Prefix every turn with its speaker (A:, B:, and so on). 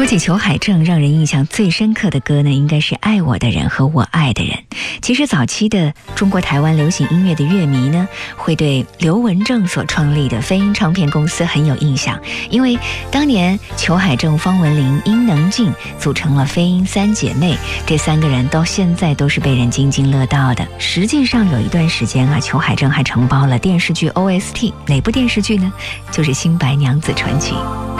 A: 说起裘海正，让人印象最深刻的歌呢，应该是《爱我的人和我爱的人》。其实早期的中国台湾流行音乐的乐迷呢，会对刘文正所创立的飞鹰唱片公司很有印象，因为当年裘海正、方文琳、殷能静组成了飞鹰三姐妹，这三个人到现在都是被人津津乐道的。实际上有一段时间啊，裘海正还承包了电视剧 OST， 哪部电视剧呢？就是《新白娘子传奇》。